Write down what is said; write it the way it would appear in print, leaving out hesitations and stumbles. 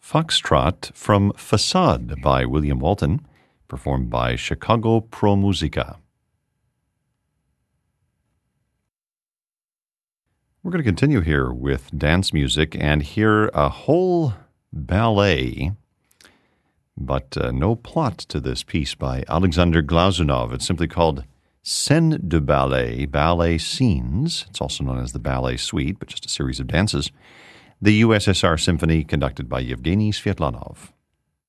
Foxtrot from Facade by William Walton, performed by Chicago Pro Musica. We're going to continue here with dance music and hear a whole ballet, but no plot to this piece by Alexander Glazunov. It's simply called Scène de Ballet, Ballet Scenes. It's also known as the Ballet Suite, but just a series of dances. The USSR Symphony, conducted by Yevgeny Svetlanov.